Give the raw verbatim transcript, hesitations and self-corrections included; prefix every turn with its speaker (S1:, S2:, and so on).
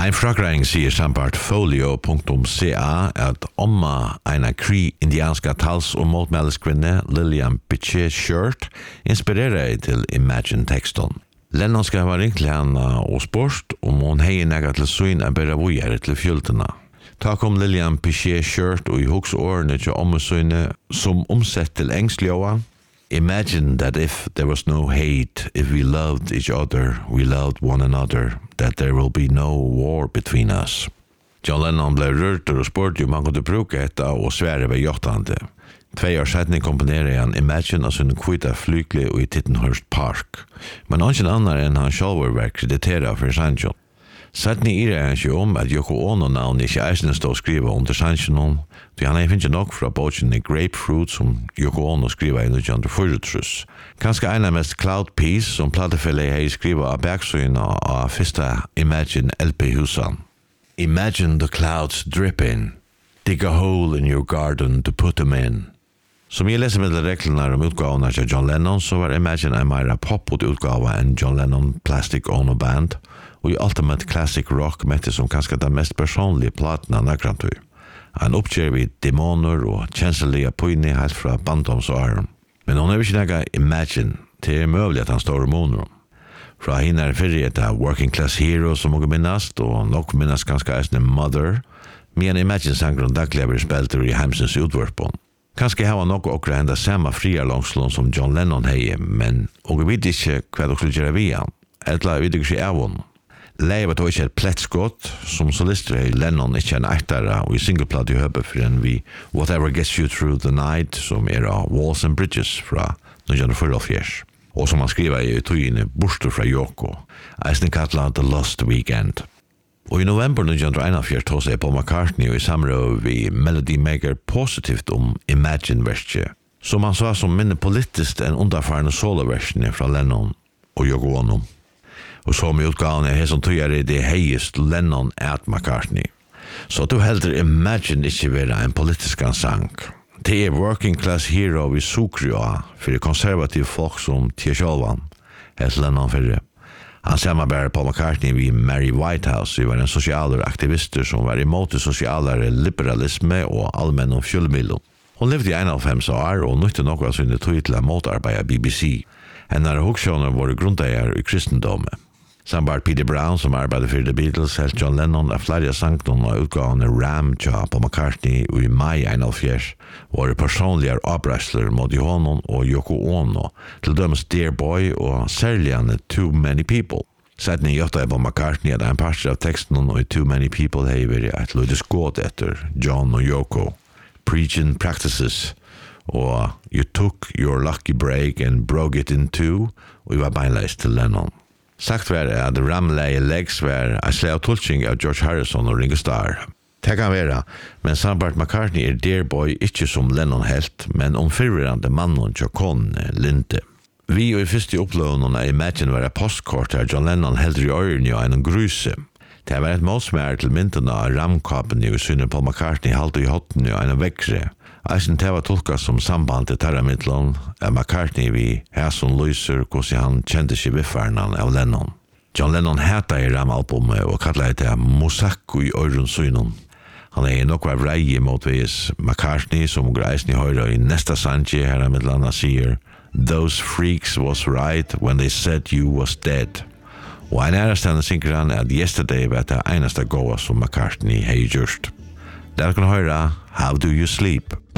S1: Ein frakring sier samt folio punktum c a at omma eina kri indianska tals- og motmæleskvinne Lillian Piché Shirt inspirerer til Imagine-tekston. Lennon skal ha ringt til henne og spørst om hun hei nega til søyn er bare vujere til fjultena. Ta kom Lillian Piché Shirt og i hoks årene til omsøyne som omsett til engsljóa. Imagine that if there was no hate, if we loved each other, we loved one another, that there will be no war between us. John Lennon ble rørt og spurte om han kunne bruke etta og svære ved jottande. Tvei år siden komponerer han Imagine av sin kvita flykle og i Tittenhurst Park. Men ingen annar enn han selv var krediteret for Sancho. Siden irer han ikke om at Yoko Ono-navn ikke eisende stod skriva under Sancho, så han finner nok fra boken Grapefruit som Yoko Ono skriva i nitjan fyrtiåtte. Kanskje en av mest cloud piece som platefellet hei skriva av baksøyna av fyrsta Imagine L P-husan. Imagine the clouds dripping. Dig a hole in your garden to put them in. Som jeg leser med reglene om utgavene av John Lennon, så var Imagine en mer pop-ut utgave enn John Lennon Plastic Ono Band, og i Ultimate Classic Rock mette som kanskje den mest personlige platen av Nagrantøy. Han oppgjør vid demoner og kjenselige pøyne helt fra banddomsåren. Men hun er ikke nægget Imagine, til er mulig at han står om måneder. Fra henne er fyrir etter Working Class Hero som må minnast, og nok minnast ganske eisende Mother, men Imagine-sangren daglig blir spilt i heimsens utvarpån. Kanskje har han nok okra enda samme fria langslån som John Lennon hei, men og vi vet ikke hva dere skulle gjøre via, eller vi vet ikke av henne. Leie var ikke et plettskott, som solister hei Lennon ikke en eittere, og i singleplatt i høpe for en vi Whatever Gets You Through the Night, som er av Walls and Bridges fra nitjan fyrtiåtte, og som han skriver i tøyene Borster fra Yoko, eisen kallet The Lost Weekend. Og i november nitjan einogfjøruti tog seg Paul McCartney og i samråd vi Melody Maker positivt om Imagine-verset, som han sa som minne politisk enn underfarne solo-versene fra Lennon og Yoko Ono. Og så med utgavene er som tøyer i det heiest Lennon at McCartney. Så du heldur Imagine ikke være en politisk sang. Det er Working Class Hero vi suker jo av for konservative folk som Tjejolvan, het Lennon fyrir. Han samarbeidde Paul McCartney vid Mary Whitehouse, vi var en sosialer aktivister som var imot sosialere liberalisme og allmenn og fjellmilo. Hun levde i einogfems år og nøyte noe av sinne tog til å motarbeide B B C. Hennar hoksjoner var grunneier i kristendommet. Sambart Peter Brown som arbeidde for The Beatles, helt John Lennon av flere sankton og utgavene Ram til Paul McCartney og i mai einogfjøruti var personlige avbrøsler mot honom og Yoko Ono, til dømes Dear Boy og særligane Too Many People. Siden i Jota Paul McCartney hadde en parster av teksten og i Too Many People hei vært et løydes gått etter John og Yoko. Preaching Practices og You Took Your Lucky Break and Broke It in Two og vi var beinleis til Lennon. Sagt var at Ramley Legs var en slag av tolking av George Harrison og Ringo Starr. Det kan være, men sambart McCartney er Dear Boy ikke som Lennon helt, men om fyrvirrande mannen til konene Linde. Vi og i første opplånen av Imagine var et postkort der John Lennon heldur i øyrene og en gruse. Det var et målsmær til myndene av ramkapen i syne Paul McCartney halte i hotten og en vekre. Eisen det var tolka som samband til terramidlån av McCartney vi Hasson Lyser hvordan han kjente seg viffernan av Lennon. John Lennon heta i ramalbumet og kallet det Mosaku i øyronsynon. Han er nok var vrei mot vis McCartney som greisen i høyre i nesta sanje herramidlån sier Those freaks was right when they said you was dead. Og en ærestande synker han at yesterday var det eneste gåa som McCartney hei gjørst. Der kan høyre How Do You Sleep?